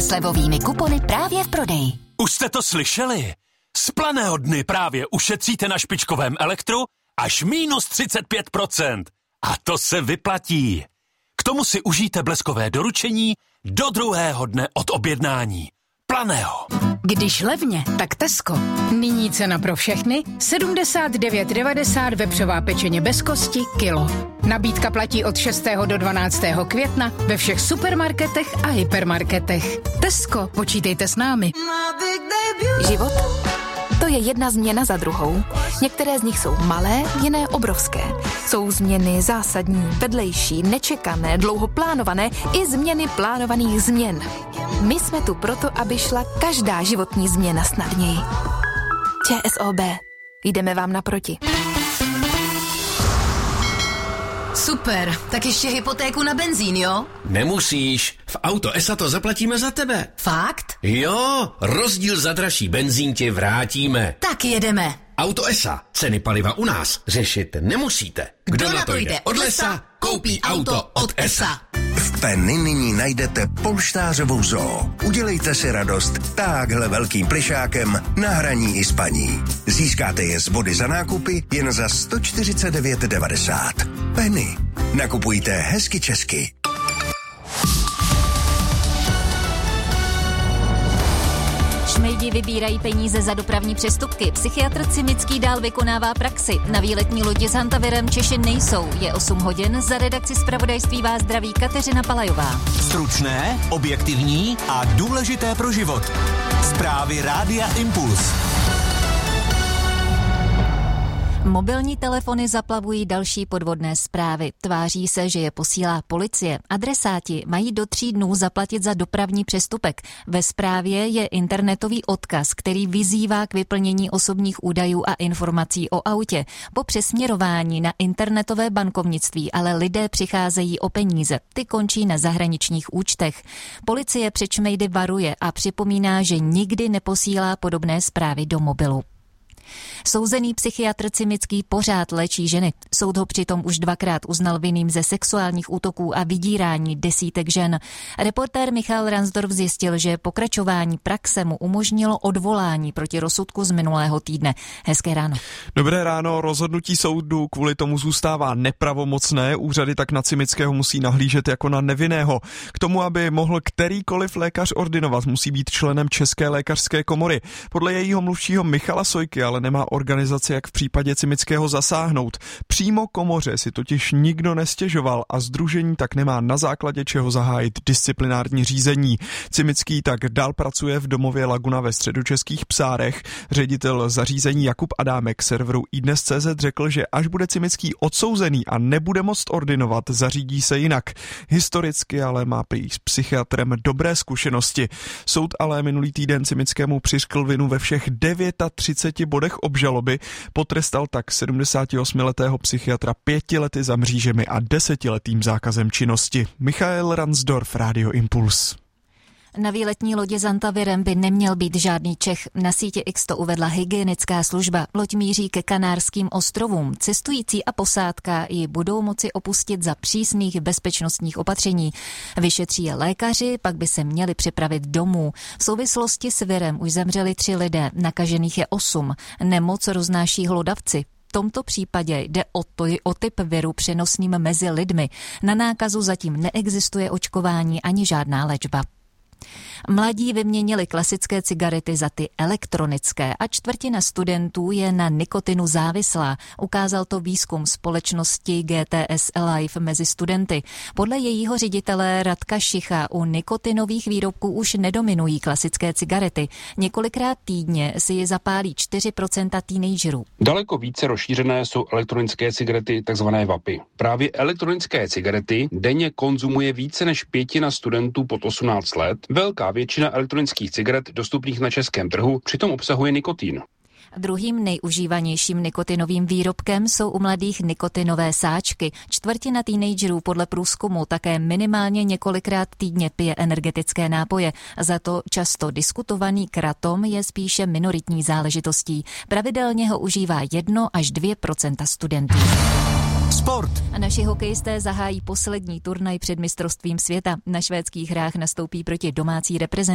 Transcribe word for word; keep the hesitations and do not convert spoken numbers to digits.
slevovými kupony právě v prodeji. Už jste to slyšeli? Z Planého dny právě ušetříte na špičkovém elektru až minus třicet pět procent. A to se vyplatí. K tomu si užijte bleskové doručení do druhého dne od objednání. Planého. Když levně, tak Tesco. Nyní cena pro všechny sedmdesát devět devadesát vepřová pečeně bez kosti kilo. Nabídka platí od šestého do dvanáctého května ve všech supermarketech a hypermarketech. Tesco, počítejte s námi. Život? To je jedna změna za druhou. Některé z nich jsou malé, jiné obrovské. Jsou změny zásadní, vedlejší, nečekané, dlouho plánované i změny plánovaných změn. My jsme tu proto, aby šla každá životní změna snadněji. ČSOB. Jdeme vám naproti. Super, tak ještě hypotéku na benzín, jo? Nemusíš, v Auto es a to zaplatíme za tebe. Fakt? Jo, rozdíl za dražší benzín ti vrátíme. Tak jedeme. Auto es a, ceny paliva u nás řešit nemusíte. Kdo, Kdo na to jde od lesa, koupí auto od es a. V Penny nyní najdete polštářovou zoo. Udělejte si radost táhle velkým plišákem na hraní i spaní. Získáte je z body za nákupy jen za sto čtyřicet devět devadesát. Penny. Nakupujte hezky česky. Šmejdi vybírají peníze za dopravní přestupky. Psychiatr Cimický dál vykonává praxi. Na výletní lodi s Hantavirem Češi nejsou. Je osm hodin. Za redakci zpravodajství vás zdraví Kateřina Palajová. Stručné, objektivní a důležité pro život. Zprávy Rádia Impuls. Mobilní telefony zaplavují další podvodné zprávy. Tváří se, že je posílá policie. Adresáti mají do tří dnů zaplatit za dopravní přestupek. Ve zprávě je internetový odkaz, který vyzývá k vyplnění osobních údajů a informací o autě. Po přesměrování na internetové bankovnictví ale lidé přicházejí o peníze. Ty končí na zahraničních účtech. Policie před šmejdy varuje a připomíná, že nikdy neposílá podobné zprávy do mobilu. Souzený psychiatr Cimický pořád léčí ženy. Soud ho přitom už dvakrát uznal vinným ze sexuálních útoků a vydírání desítek žen. Reportér Michal Ransdorf zjistil, že pokračování praxe mu umožnilo odvolání proti rozsudku z minulého týdne. Hezké ráno. Dobré ráno, rozhodnutí soudu kvůli tomu zůstává nepravomocné. Úřady tak na Cimického musí nahlížet jako na nevinného. K tomu, aby mohl kterýkoliv lékař ordinovat, musí být členem České lékařské komory. Podle jejího mluvčího Michala Sojky ale nemá organizace, jak v případě Cimického zasáhnout. Přímo komoře si totiž nikdo nestěžoval a sdružení tak nemá na základě čeho zahájit disciplinární řízení. Cimický tak dál pracuje v domově Laguna ve středočeských Psárech. Ředitel zařízení Jakub Adámek serveru iDnes tečka cé zet řekl, že až bude Cimický odsouzený a nebude moct ordinovat, zařídí se jinak. Historicky ale má prý s psychiatrem dobré zkušenosti. Soud ale minulý týden Cimickému přiřkl vinu ve všech třiceti devíti bodech obžaloby, potrestal tak sedmdesátiosmiletého psychiatra pěti lety za mřížemi a desetiletým zákazem činnosti. Michael Ransdorf, Rádio Impuls. Na výletní lodi s Hantavirem by neměl být žádný Čech. Na síti X to uvedla hygienická služba. Loď míří ke Kanárským ostrovům. Cestující a posádka ji budou moci opustit za přísných bezpečnostních opatření. Vyšetří je lékaři, pak by se měli připravit domů. V souvislosti s virem už zemřeli tři lidé, nakažených je osm. Nemoc roznáší hlodavci. V tomto případě jde o, to, o typ viru přenosným mezi lidmi. Na nákazu zatím neexistuje očkování ani žádná léčba. Mladí vyměnili klasické cigarety za ty elektronické a čtvrtina studentů je na nikotinu závislá. Ukázal to výzkum společnosti G T S Live mezi studenty. Podle jejího ředitele Radka Šicha u nikotinových výrobků už nedominují klasické cigarety. Několikrát týdně si je zapálí čtyři procenta teenagerů. Daleko více rozšířené jsou elektronické cigarety, takzvané vapy. Právě elektronické cigarety denně konzumuje více než pětina studentů pod osmnáct let. Velká většina elektronických cigaret dostupných na českém trhu přitom obsahuje nikotin. Druhým nejužívanějším nikotinovým výrobkem jsou u mladých nikotinové sáčky. Čtvrtina teenagerů podle průzkumu také minimálně několikrát týdně pije energetické nápoje. Za to často diskutovaný kratom je spíše minoritní záležitostí. Pravidelně ho užívá jedno až dvě procenta studentů. Sport. A naši hokejisté zahájí poslední turnaj před mistrovstvím světa. Na švédských hrách nastoupí proti domácí reprezentaci.